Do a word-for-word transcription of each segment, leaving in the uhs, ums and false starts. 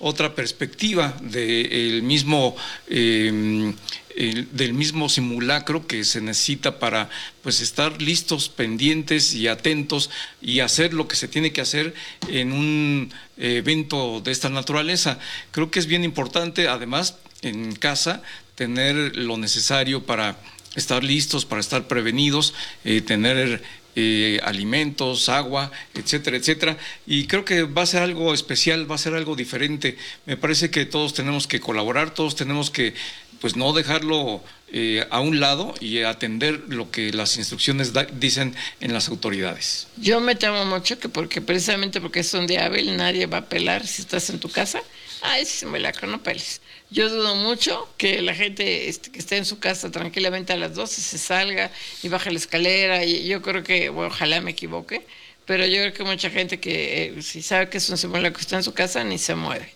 otra perspectiva del mismo eh, el, del mismo simulacro que se necesita para pues estar listos, pendientes y atentos y hacer lo que se tiene que hacer en un evento de esta naturaleza. Creo que es bien importante, además, en casa, tener lo necesario para estar listos, para estar prevenidos, eh, tener Eh, alimentos, agua, etcétera, etcétera, y creo que va a ser algo especial, va a ser algo diferente. Me parece que todos tenemos que colaborar, todos tenemos que pues no dejarlo eh, a un lado y atender lo que las instrucciones da, dicen en las autoridades. Yo me temo mucho que porque precisamente porque es un día hábil, nadie va a pelar si estás en tu casa. Ay, si me la no peles. Yo dudo mucho que la gente este, que esté en su casa tranquilamente a las doce se salga y baje la escalera, y yo creo que, bueno, ojalá me equivoque, pero yo creo que mucha gente que eh, si sabe que es un simulacro está en su casa ni se mueve.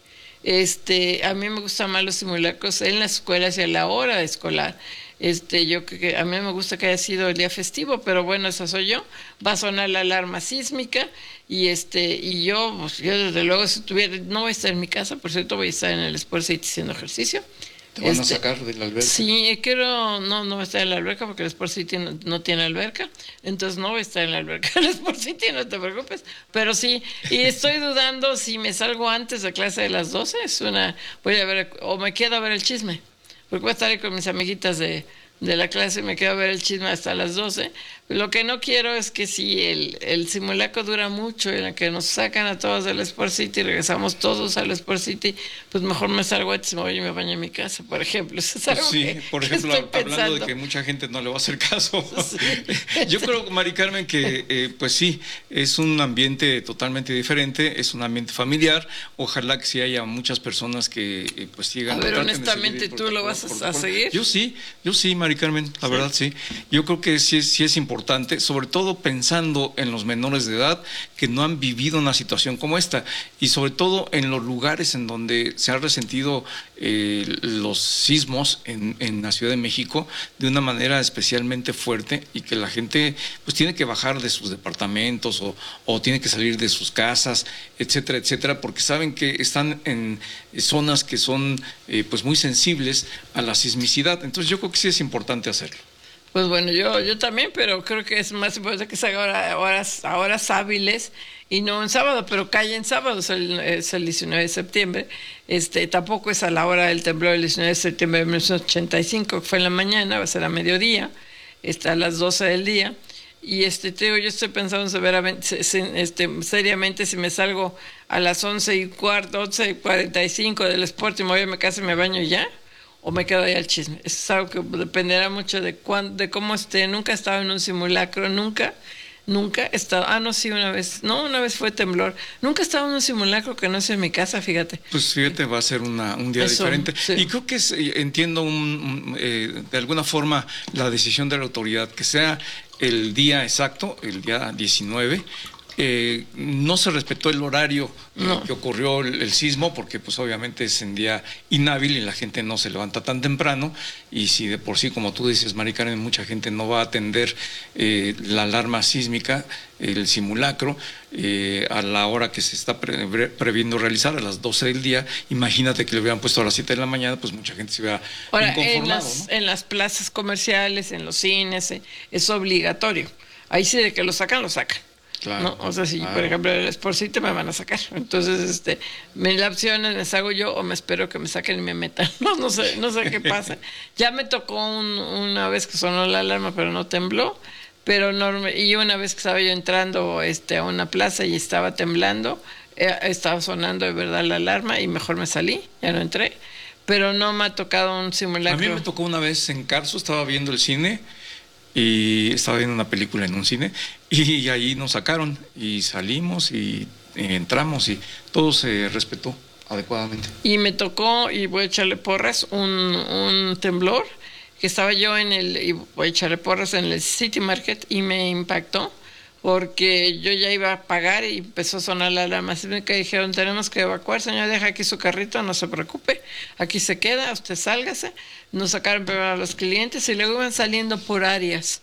Este, a mí me gustan más los simulacros en las escuelas y a la hora escolar. Este, yo que a mí me gusta que haya sido el día festivo, pero bueno, eso soy yo. Va a sonar la alarma sísmica y este y yo, pues, yo desde luego si tuviera, no voy a estar en mi casa, por cierto, voy a estar en el Sport City haciendo ejercicio. ¿Te van este, a sacar de la alberca? Sí, quiero, no, no voy a estar en la alberca porque el Sport City no, no tiene alberca, entonces no voy a estar en la alberca del Sport City, no te preocupes, pero sí, y estoy dudando si me salgo antes de clase de las doce, es una, voy a ver, o me quedo a ver el chisme, porque voy a estar ahí con mis amiguitas de, de la clase, me quedo a ver el chisme hasta las doce. Lo que no quiero es que si el, el simulacro dura mucho y en el que nos sacan a todos del Sport City y regresamos todos al Sport City, pues mejor me salgo antes y me voy y me baño en mi casa, por ejemplo. Eso es algo sí, que, por que ejemplo, estoy hablando pensando. de que mucha gente no le va a hacer caso. Sí. Yo creo, Mari Carmen, que eh, pues sí, es un ambiente totalmente diferente, es un ambiente familiar. Ojalá que sí haya muchas personas que eh, pues sigan. A ver, honestamente, ¿tú lo vas a, a seguir? Yo sí, yo sí, Mari Carmen, la ¿Sí? verdad sí. Yo creo que sí, sí es importante. Importante, sobre todo pensando en los menores de edad que no han vivido una situación como esta y sobre todo en los lugares en donde se han resentido eh, los sismos en, en la Ciudad de México de una manera especialmente fuerte y que la gente pues tiene que bajar de sus departamentos o, o tiene que salir de sus casas, etcétera, etcétera, porque saben que están en zonas que son eh, pues muy sensibles a la sismicidad. Entonces yo creo que sí es importante hacerlo. Pues bueno, yo, yo también, pero creo que es más importante que se haga a horas, a horas hábiles y no en sábado, pero cae en sábado, es el, es el diecinueve de septiembre. Este, tampoco es a la hora del temblor del diecinueve de septiembre de mil novecientos ochenta y cinco, que fue en la mañana, va a ser a mediodía, está a las doce del día. Y este, te digo, yo estoy pensando severamente, este, seriamente si me salgo a las once y cuarto, once y cuarenta y cinco del Sport y me voy a mi casa y me baño ya, o me quedo ahí al chisme. Eso es algo que dependerá mucho de cuán, de cómo esté. Nunca he estado en un simulacro, nunca, nunca he estado. Ah, no, sí, una vez. No, una vez fue temblor. Nunca he estado en un simulacro que no sea en mi casa, fíjate. Pues fíjate, va a ser una, un día Eso, diferente. Sí. Y creo que es, entiendo un, un, eh, de alguna forma la decisión de la autoridad, que sea el día exacto, el día diecinueve. Eh, no se respetó el horario no. que ocurrió el, el sismo porque pues obviamente es en día inhábil y la gente no se levanta tan temprano y si de por sí, como tú dices, Mari Carmen, mucha gente no va a atender eh, la alarma sísmica, el simulacro eh, a la hora que se está pre, pre, previendo realizar, a las doce del día. Imagínate que le hubieran puesto a las siete de la mañana, pues mucha gente se hubiera Ahora, inconformado, en las, ¿no? en las plazas comerciales, en los cines, eh, es obligatorio. Ahí sí, de que lo sacan, lo sacan. Claro, ¿no? O sea, si claro. por ejemplo el Sport City me van a sacar, entonces este, me la opción les hago yo o me espero que me saquen y me metan, no, no sé, no sé qué pasa. Ya me tocó un, una vez que sonó la alarma pero no tembló, pero no, y una vez que estaba yo entrando este, a una plaza y estaba temblando, eh, estaba sonando de verdad la alarma y mejor me salí, ya no entré, pero no me ha tocado un simulacro. A mí me tocó una vez en Carso, estaba viendo el cine y estaba viendo una película en un cine y ahí nos sacaron y salimos y, y entramos y todo se respetó adecuadamente. Y me tocó, y voy a echarle porras, un, un temblor que estaba yo en el, y voy a echarle porras en el City Market y me impactó porque yo ya iba a pagar y empezó a sonar la alarma sísmica y dijeron, tenemos que evacuar, señor, deja aquí su carrito, no se preocupe, aquí se queda, usted sálgase. Nos sacaron primero a los clientes y luego iban saliendo por áreas.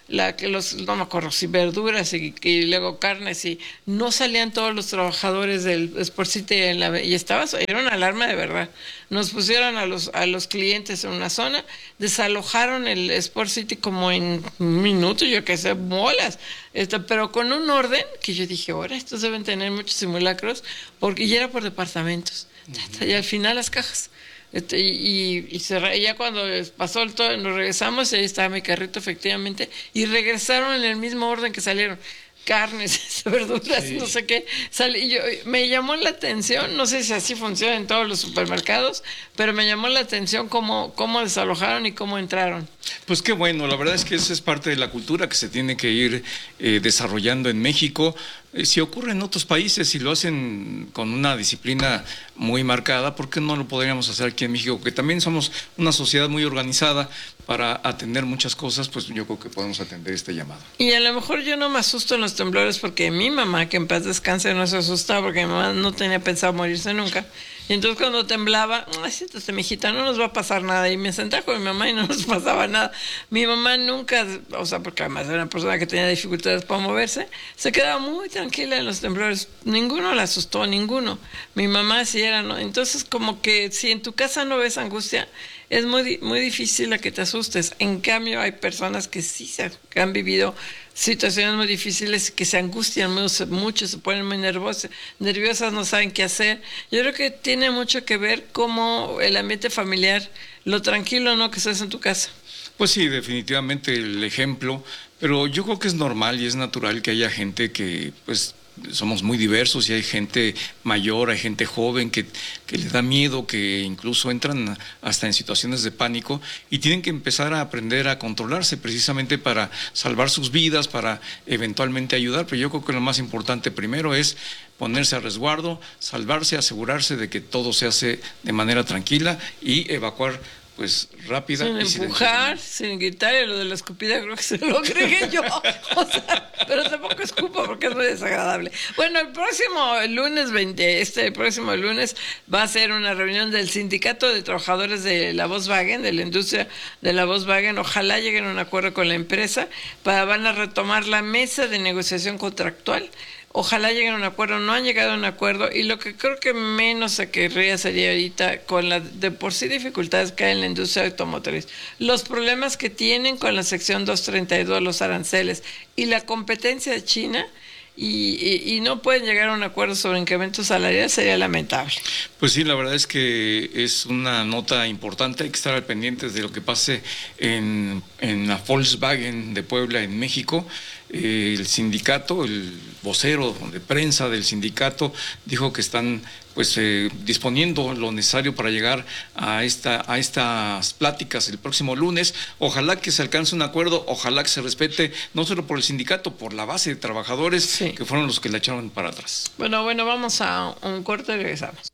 la que los, no me acuerdo si verduras y, y luego carnes, y no salían todos los trabajadores del Sport City en la, y estaba, era una alarma de verdad. Nos pusieron a los a los clientes en una zona, desalojaron el Sport City como en un minuto, yo qué sé, bolas, esto, pero con un orden que yo dije, ahora estos deben tener muchos simulacros, porque ya era por departamentos, uh-huh. Y al final las cajas. Este, y, y, cerré, y ya cuando pasó el todo, nos regresamos y ahí estaba mi carrito efectivamente, y regresaron en el mismo orden que salieron, carnes, verduras, sí. No sé qué. Salí, yo, me llamó la atención, no sé si así funciona en todos los supermercados, pero me llamó la atención cómo, cómo desalojaron y cómo entraron. Pues qué bueno, la verdad es que esa es parte de la cultura que se tiene que ir eh, desarrollando en México. Eh, si ocurre en otros países y lo hacen con una disciplina muy marcada, ¿por qué no lo podríamos hacer aquí en México? Que también somos una sociedad muy organizada para atender muchas cosas, pues yo creo que podemos atender este llamado. Y a lo mejor yo no me asusto en los temblores porque mi mamá, que en paz descanse, no se asustaba porque mi mamá no tenía pensado morirse nunca. Y entonces cuando temblaba, ay, siéntate, mijita, no nos va a pasar nada. Y me sentaba con mi mamá y no nos pasaba nada. Mi mamá nunca, o sea, porque además era una persona que tenía dificultades para moverse, se quedaba muy tranquila en los temblores. Ninguno la asustó, ninguno. Mi mamá sí era, ¿no? Entonces como que si en tu casa no ves angustia, es muy, muy difícil a que te asustes. En cambio, hay personas que sí se han vivido situaciones muy difíciles, que se angustian mucho, mucho, se ponen muy nerviosas, nerviosas, no saben qué hacer. Yo creo que tiene mucho que ver cómo el ambiente familiar, lo tranquilo, ¿no?, que estás en tu casa. Pues sí, definitivamente el ejemplo, pero yo creo que es normal y es natural que haya gente que, pues, somos muy diversos y hay gente mayor, hay gente joven que, que le da miedo, que incluso entran hasta en situaciones de pánico y tienen que empezar a aprender a controlarse precisamente para salvar sus vidas, para eventualmente ayudar. Pero yo creo que lo más importante primero es ponerse a resguardo, salvarse, asegurarse de que todo se hace de manera tranquila y evacuar pues rápida. Sin y empujar, sin gritar, y lo de la escupida creo que se lo agregué yo. O sea, pero tampoco escupo porque es muy desagradable. Bueno, el próximo lunes veinte, este próximo lunes va a ser una reunión del sindicato de trabajadores de la Volkswagen, de la industria de la Volkswagen. Ojalá lleguen a un acuerdo con la empresa, para van a retomar la mesa de negociación contractual. Ojalá lleguen a un acuerdo, no han llegado a un acuerdo, y lo que creo que menos se querría sería ahorita, con la de por sí dificultades que hay en la industria automotriz, los problemas que tienen con la sección doscientos treinta y dos, los aranceles, y la competencia de China, y, y, y no pueden llegar a un acuerdo sobre incrementos salariales, sería lamentable. Pues sí, la verdad es que es una nota importante, hay que estar al pendiente de lo que pase en, en la Volkswagen de Puebla, en México. Eh, el sindicato, el vocero de prensa del sindicato dijo que están pues eh, disponiendo lo necesario para llegar a esta a estas pláticas el próximo lunes. Ojalá que se alcance un acuerdo, ojalá que se respete no solo por el sindicato, por la base de trabajadores, sí, que fueron los que la echaron para atrás. Bueno, bueno, vamos a un corte y regresamos.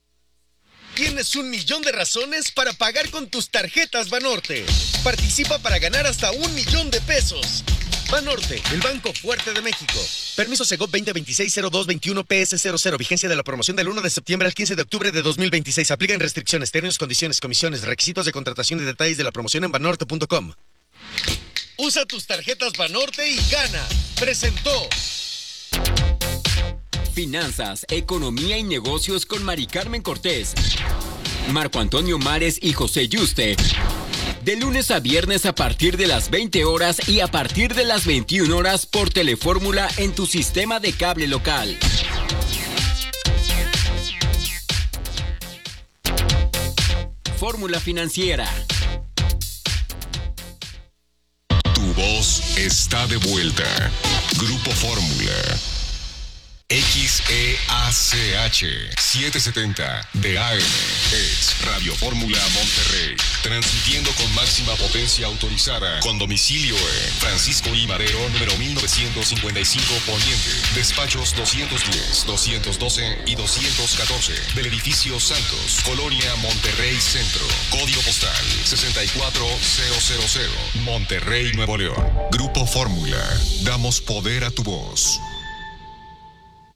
Tienes un millón de razones para pagar con tus tarjetas Banorte. Participa para ganar hasta un millón de pesos. Banorte, el banco fuerte de México. Permiso Segov veinte veintiséis cero dos veintiuno P S cero cero. Vigencia de la promoción del uno de septiembre al quince de octubre de dos mil veintiséis. Aplican restricciones, términos, condiciones, comisiones, requisitos de contratación y detalles de la promoción en banorte punto com. Usa tus tarjetas Banorte y gana. Presentó Finanzas, Economía y Negocios con Mari Carmen Cortés, Marco Antonio Mares y José Yuste. De lunes a viernes a partir de las veinte horas y a partir de las veintiuna horas por Telefórmula en tu sistema de cable local. Fórmula Financiera. Tu voz está de vuelta. Grupo Fórmula. X E A C H setecientos setenta de A M es Radio Fórmula Monterrey, transmitiendo con máxima potencia autorizada, con domicilio en Francisco I. Madero, número mil novecientos cincuenta y cinco Poniente, despachos doscientos diez, doscientos doce y doscientos catorce, del edificio Santos, Colonia Monterrey Centro, código postal sesenta y cuatro mil, Monterrey, Nuevo León. Grupo Fórmula, damos poder a tu voz.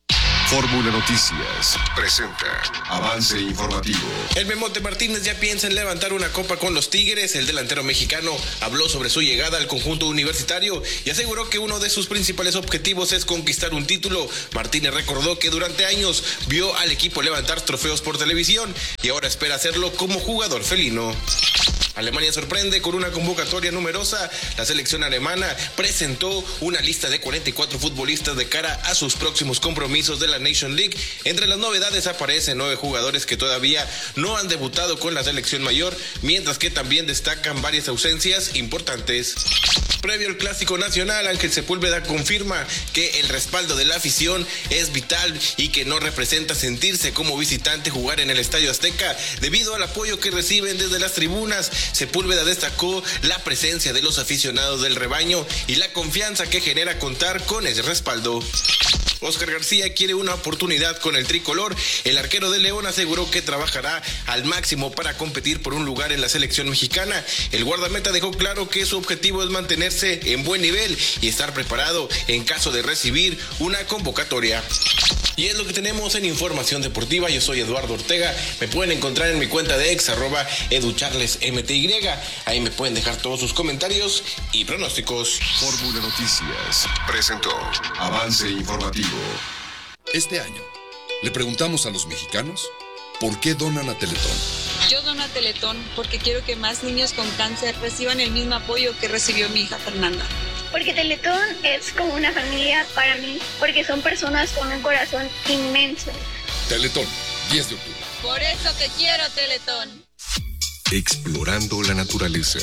Fórmula Noticias presenta Avance Informativo. El Memote Martínez ya piensa en levantar una copa con los Tigres. El delantero mexicano habló sobre su llegada al conjunto universitario y aseguró que uno de sus principales objetivos es conquistar un título. Martínez recordó que durante años vio al equipo levantar trofeos por televisión y ahora espera hacerlo como jugador felino. Alemania sorprende con una convocatoria numerosa. La selección alemana presentó una lista de cuarenta y cuatro futbolistas de cara a sus próximos compromisos de la Nation League. Entre las novedades aparecen nueve jugadores que todavía no han debutado con la selección mayor, mientras que también destacan varias ausencias importantes. Previo al Clásico Nacional, Ángel Sepúlveda confirma que el respaldo de la afición es vital y que no representa sentirse como visitante jugar en el Estadio Azteca debido al apoyo que reciben desde las tribunas. Sepúlveda destacó la presencia de los aficionados del rebaño y la confianza que genera contar con ese respaldo. Oscar García quiere una oportunidad con el tricolor. El arquero de León aseguró que trabajará al máximo para competir por un lugar en la selección mexicana. El guardameta dejó claro que su objetivo es mantenerse en buen nivel y estar preparado en caso de recibir una convocatoria. Y es lo que tenemos en Información Deportiva. Yo soy Eduardo Ortega. Me pueden encontrar en mi cuenta de ex, arroba educharlesmty. Ahí me pueden dejar todos sus comentarios y pronósticos. Fórmula Noticias presentó Avance Informativo. Este año, le preguntamos a los mexicanos por qué donan a Teletón. Yo dono a Teletón porque quiero que más niños con cáncer reciban el mismo apoyo que recibió mi hija Fernanda. Porque Teletón es como una familia para mí, porque son personas con un corazón inmenso. Teletón, diez de octubre. Por eso te quiero, Teletón. Explorando la naturaleza.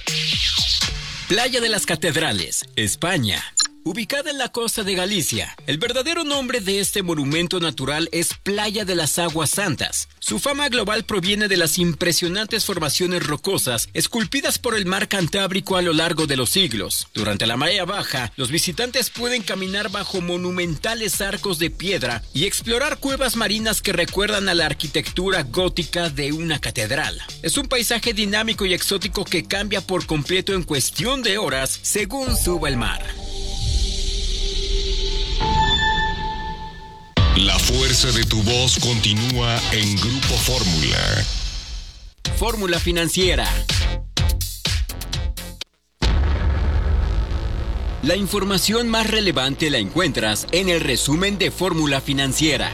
Playa de las Catedrales, España. Ubicada en la costa de Galicia, el verdadero nombre de este monumento natural es Playa de las Aguas Santas. Su fama global proviene de las impresionantes formaciones rocosas esculpidas por el mar Cantábrico a lo largo de los siglos. Durante la marea baja, los visitantes pueden caminar bajo monumentales arcos de piedra y explorar cuevas marinas que recuerdan a la arquitectura gótica de una catedral. Es un paisaje dinámico y exótico que cambia por completo en cuestión de horas según suba el mar. La fuerza de tu voz continúa en Grupo Fórmula. Fórmula Financiera. La información más relevante la encuentras en el resumen de Fórmula Financiera.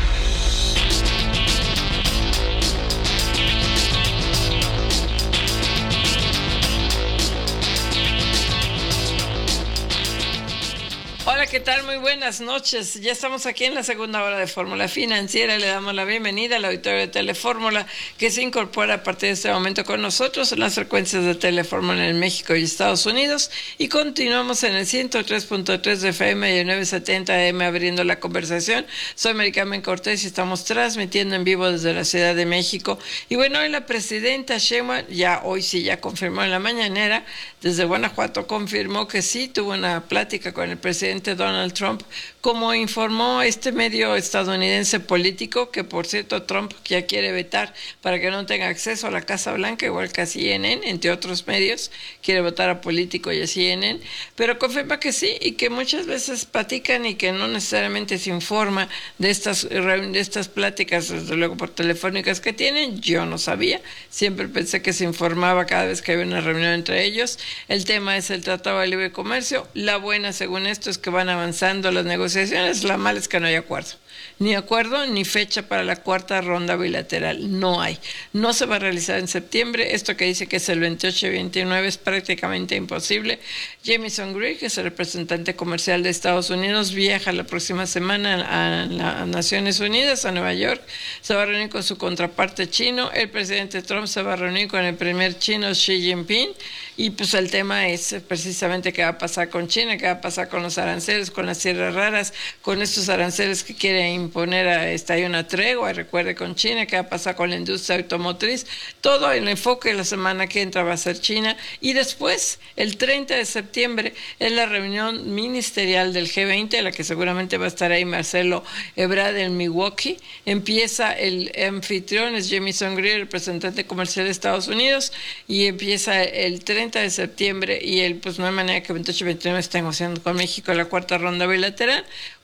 Hola, ¿qué tal? Muy buenas noches. Ya estamos aquí en la segunda hora de Fórmula Financiera. Le damos la bienvenida al auditorio de Telefórmula que se incorpora a partir de este momento con nosotros en las frecuencias de Telefórmula en México y Estados Unidos. Y continuamos en el ciento tres punto tres de F M y el novecientos setenta A M abriendo la conversación. Soy Mari Carmen Cortés y estamos transmitiendo en vivo desde la Ciudad de México. Y bueno, hoy la presidenta Sheinbaum, ya hoy sí ya confirmó en la mañanera, desde Guanajuato confirmó que sí tuvo una plática con el presidente Donald Trump, como informó este medio estadounidense político, que por cierto Trump ya quiere vetar para que no tenga acceso a la Casa Blanca, igual que a C N N, entre otros medios, quiere votar a políticos y a C N N, pero confirma que sí y que muchas veces platican y que no necesariamente se informa de estas, de estas pláticas, desde luego por telefónicas que tienen. Yo no sabía, siempre pensé que se informaba cada vez que había una reunión entre ellos. El tema es el Tratado de Libre Comercio. La buena, según esto, es que van avanzando las negociaciones. La mala es que no hay acuerdo. Ni acuerdo ni fecha para la cuarta ronda bilateral. No hay. No se va a realizar en septiembre. Esto que dice que es el veintiocho y veintinueve es prácticamente imposible. Jamieson Greer, que es el representante comercial de Estados Unidos, viaja la próxima semana a las Naciones Unidas, a Nueva York. Se va a reunir con su contraparte chino. El presidente Trump se va a reunir con el primer chino Xi Jinping. Y pues el tema es precisamente qué va a pasar con China, qué va a pasar con los aranceles, con las tierras raras, con estos aranceles que quiere imponer a esta, hay una tregua, recuerde, con China, qué va a pasar con la industria automotriz. Todo el enfoque de la semana que entra va a ser China. Y después, el treinta de septiembre, es la reunión ministerial del G veinte, en la que seguramente va a estar ahí Marcelo Ebrard en Milwaukee. Empieza el anfitrión, es Jamieson Greer, representante comercial de Estados Unidos, y empieza el treinta de septiembre, y él, pues no hay manera que veintiocho y veintinueve esté negociando con México la cuarta ronda bilateral.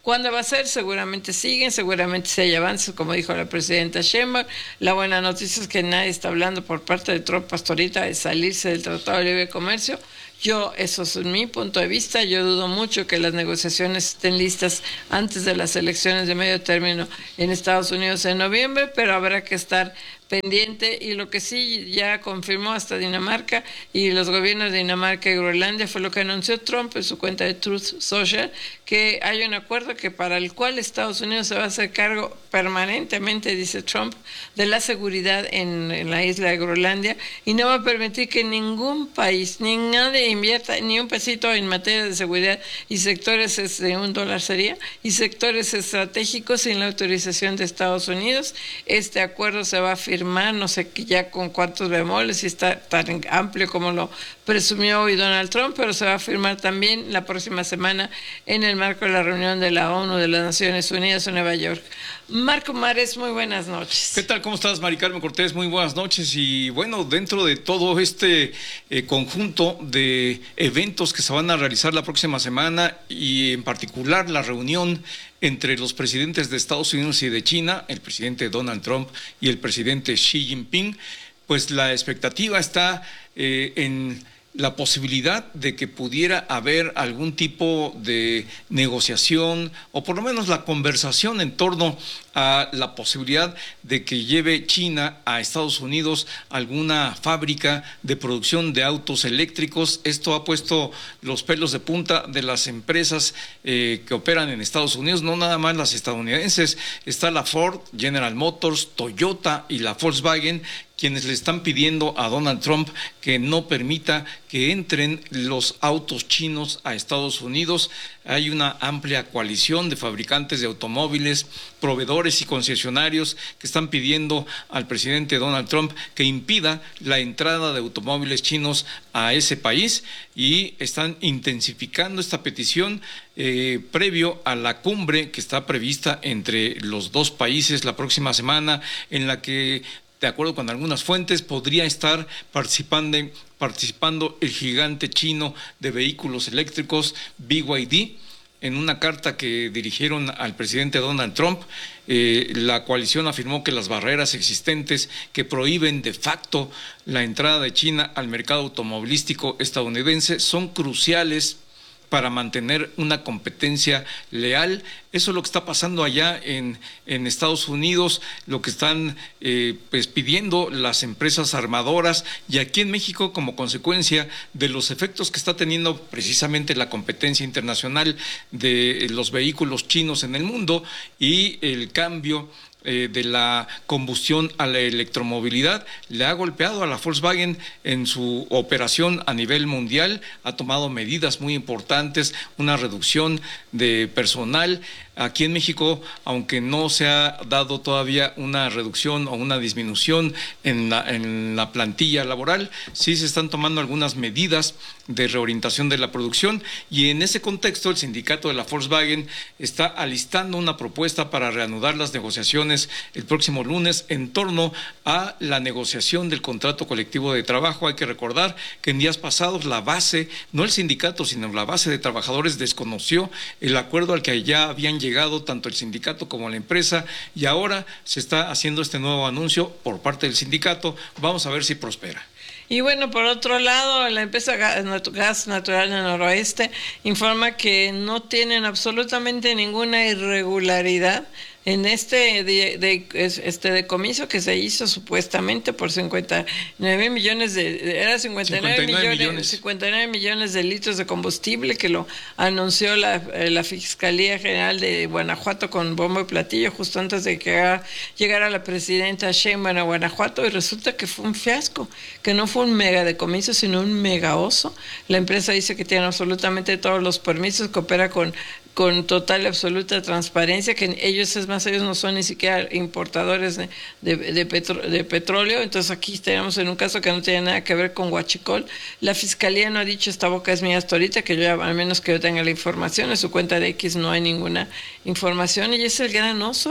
¿Cuándo va a ser? Seguramente siguen, seguramente si hay avances, como dijo la presidenta Sheinbaum. La buena noticia es que nadie está hablando por parte de Trump hasta ahorita de salirse del Tratado de Libre Comercio. Yo, eso es mi punto de vista, yo dudo mucho que las negociaciones estén listas antes de las elecciones de medio término en Estados Unidos en noviembre, pero habrá que estar pendiente, y lo que sí ya confirmó hasta Dinamarca y los gobiernos de Dinamarca y Groenlandia fue lo que anunció Trump en su cuenta de Truth Social, que hay un acuerdo que para el cual Estados Unidos se va a hacer cargo permanentemente, dice Trump, de la seguridad en, en la isla de Groenlandia, y no va a permitir que ningún país, ni nadie invierta ni un pesito en materia de seguridad y sectores, de un dólar sería, y sectores estratégicos sin la autorización de Estados Unidos. Este acuerdo se va a firmar, no sé ya con cuántos bemoles, si está tan amplio como lo presumió hoy Donald Trump, pero se va a firmar también la próxima semana en el marco de la reunión de la ONU de las Naciones Unidas en Nueva York. Marco Mares, muy buenas noches. ¿Qué tal? ¿Cómo estás, Mari Carmen Cortés? Muy buenas noches. Y bueno, dentro de todo este eh, conjunto de eventos que se van a realizar la próxima semana, y en particular la reunión entre los presidentes de Estados Unidos y de China, el presidente Donald Trump y el presidente Xi Jinping, pues la expectativa está eh, en la posibilidad de que pudiera haber algún tipo de negociación, o por lo menos la conversación en torno a la posibilidad de que lleve China a Estados Unidos alguna fábrica de producción de autos eléctricos. Esto ha puesto los pelos de punta de las empresas eh, que operan en Estados Unidos, no nada más las estadounidenses. Está la Ford, General Motors, Toyota y la Volkswagen, quienes le están pidiendo a Donald Trump que no permita que entren los autos chinos a Estados Unidos. Hay una amplia coalición de fabricantes de automóviles, proveedores y concesionarios que están pidiendo al presidente Donald Trump que impida la entrada de automóviles chinos a ese país, y están intensificando esta petición eh, previo a la cumbre que está prevista entre los dos países la próxima semana, en la que, de acuerdo con algunas fuentes, podría estar participando, participando el gigante chino de vehículos eléctricos B Y D. En una carta que dirigieron al presidente Donald Trump, eh, la coalición afirmó que las barreras existentes que prohíben de facto la entrada de China al mercado automovilístico estadounidense son cruciales para mantener una competencia leal. Eso es lo que está pasando allá en, en Estados Unidos, lo que están eh, pues pidiendo las empresas armadoras, y aquí en México, como consecuencia de los efectos que está teniendo precisamente la competencia internacional de los vehículos chinos en el mundo y el cambio Eh, de la combustión a la electromovilidad, le ha golpeado a la Volkswagen en su operación a nivel mundial. Ha tomado medidas muy importantes, una reducción de personal. Aquí en México, aunque no se ha dado todavía una reducción o una disminución en la, en la plantilla laboral, sí se están tomando algunas medidas de reorientación de la producción, y en ese contexto el sindicato de la Volkswagen está alistando una propuesta para reanudar las negociaciones el próximo lunes en torno a la negociación del contrato colectivo de trabajo. Hay que recordar que en días pasados la base, no el sindicato, sino la base de trabajadores desconoció el acuerdo al que ya habían llegado tanto el sindicato como la empresa, y ahora se está haciendo este nuevo anuncio por parte del sindicato. Vamos a ver si prospera. Y bueno, por otro lado, la empresa Gas Natural del Noroeste informa que no tienen absolutamente ninguna irregularidad en este de, de, este decomiso que se hizo supuestamente por cincuenta y nueve millones de era cincuenta y nueve millones, cincuenta y nueve millones de litros de combustible, que lo anunció la, la Fiscalía General de Guanajuato con bombo y platillo justo antes de que llegara la presidenta Sheinbaum a Guanajuato, y resulta que fue un fiasco, que no fue un mega decomiso sino un mega oso. La empresa dice que tiene absolutamente todos los permisos, que opera con con total y absoluta transparencia, que ellos, es más, ellos no son ni siquiera importadores de, de, de, petro, de petróleo. Entonces aquí tenemos en un caso que no tiene nada que ver con huachicol. La Fiscalía no ha dicho esta boca es mía hasta ahorita, que yo, al menos que yo tenga la información, en su cuenta de X no hay ninguna información, y es el gran oso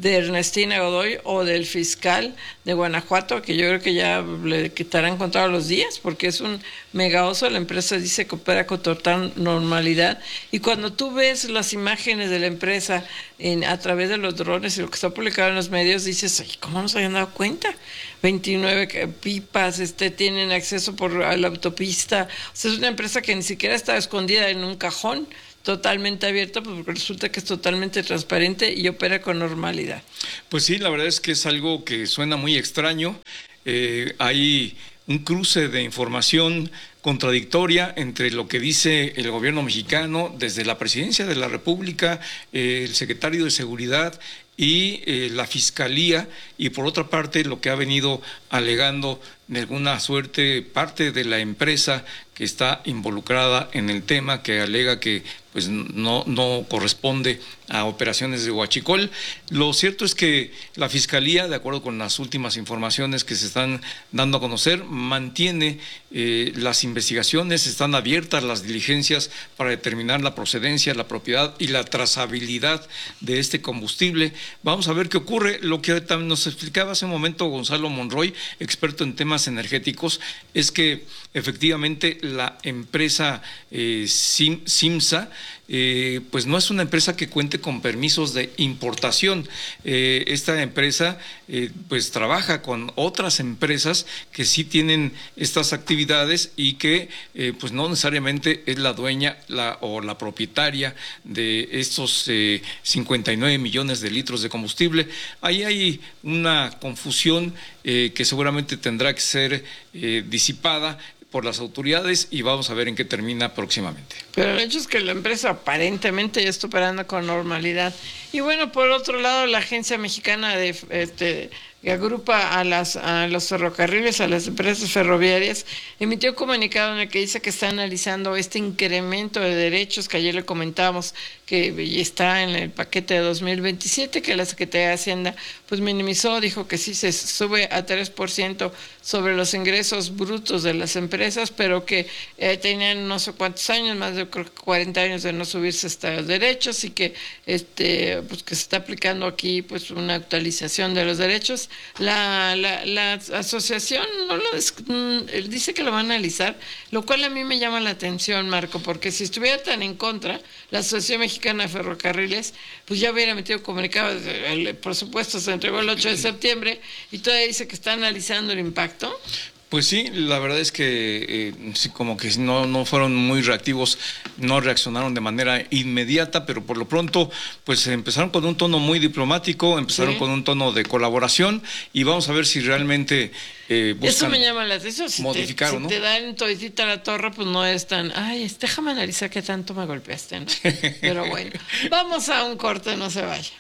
de Ernestina Godoy o del fiscal de Guanajuato, que yo creo que ya le quitarán contado los días, porque es un mega oso. La empresa dice que opera con total normalidad, y cuando tú ves las imágenes de la empresa en, a través de los drones y lo que está publicado en los medios, dices, ay, ¿cómo no se habían dado cuenta? veintinueve pipas, este, tienen acceso por a la autopista. O sea, es una empresa que ni siquiera está escondida en un cajón, totalmente abierta, pues porque resulta que es totalmente transparente y opera con normalidad. Pues sí, la verdad es que es algo que suena muy extraño. Eh, hay un cruce de información contradictoria entre lo que dice el gobierno mexicano desde la presidencia de la República, eh, el secretario de Seguridad y eh, la Fiscalía, y por otra parte lo que ha venido alegando de alguna suerte parte de la empresa que está involucrada en el tema, que alega que pues no, no corresponde a operaciones de huachicol. Lo cierto es que la Fiscalía, de acuerdo con las últimas informaciones que se están dando a conocer, mantiene eh, las investigaciones, están abiertas las diligencias para determinar la procedencia, la propiedad y la trazabilidad de este combustible. Vamos a ver qué ocurre. Lo que también nos explicaba hace un momento Gonzalo Monroy, experto en temas energéticos, es que efectivamente la empresa eh, Sim, Simsa Eh, pues no es una empresa que cuente con permisos de importación. Eh, esta empresa eh, pues trabaja con otras empresas que sí tienen estas actividades y que eh, pues no necesariamente es la dueña la, o la propietaria de estos eh, cincuenta y nueve millones de litros de combustible. Ahí hay una confusión eh, que seguramente tendrá que ser eh, disipada por las autoridades, y vamos a ver en qué termina próximamente. Pero el hecho es que la empresa aparentemente ya está operando con normalidad. Y bueno, por otro lado, la Agencia Mexicana de este, que agrupa a, las, a los ferrocarriles, a las empresas ferroviarias, emitió un comunicado en el que dice que está analizando este incremento de derechos que ayer le comentábamos, que está en el paquete de dos mil veintisiete, que la Secretaría de Hacienda pues minimizó, dijo que sí se sube a tres por ciento sobre los ingresos brutos de las empresas, pero que eh, tenían no sé cuántos años, más de creo que cuarenta años de no subirse estos derechos, y que este pues que se está aplicando aquí pues una actualización de los derechos. La, la, la asociación no lo des, él dice que lo va a analizar, lo cual a mí me llama la atención, Marco, porque si estuviera tan en contra la Asociación Mexicana de Ferrocarriles, pues ya hubiera metido comunicado. Por supuesto, se entregó el ocho de septiembre y todavía dice que está analizando el impacto. Pues sí, la verdad es que eh, sí, como que no, no fueron muy reactivos, no reaccionaron de manera inmediata, pero por lo pronto pues empezaron con un tono muy diplomático, empezaron sí. con un tono de colaboración, y vamos a ver si realmente eh, buscan eso me llama la atención. Si modificar, te, ¿no? Si te dan toditita la torre, pues no es tan, ay, déjame analizar qué tanto me golpeaste, ¿no? Pero bueno, vamos a un corte, no se vaya.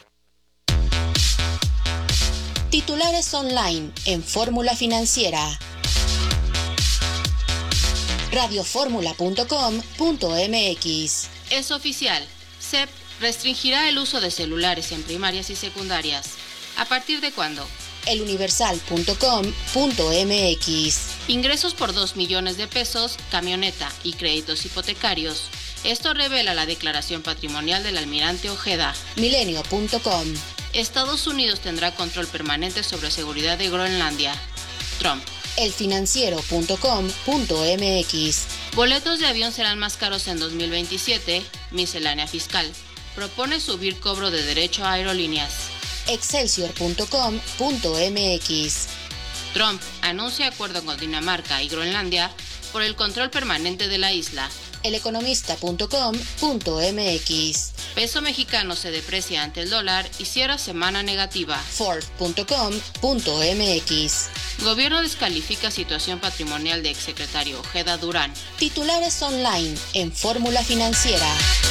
Titulares online en Fórmula Financiera. radio fórmula punto com punto m x. Es oficial. C E P restringirá el uso de celulares en primarias y secundarias. ¿A partir de cuándo? el universal punto com punto m x. Ingresos por dos millones de pesos, camioneta y créditos hipotecarios. Esto revela la declaración patrimonial del almirante Ojeda. milenio punto com. Estados Unidos tendrá control permanente sobre seguridad de Groenlandia. Trump. el financiero punto com punto m x. Boletos de avión serán más caros en dos mil veintisiete. Miscelánea fiscal. Propone subir cobro de derecho a aerolíneas. excelsior punto com punto m x. Trump anuncia acuerdo con Dinamarca y Groenlandia por el control permanente de la isla. el economista punto com punto m x. Peso mexicano se deprecia ante el dólar y cierra semana negativa. Forbes punto com punto m x. Gobierno descalifica situación patrimonial de exsecretario Ojeda Durán. Titulares online en Fórmula Financiera.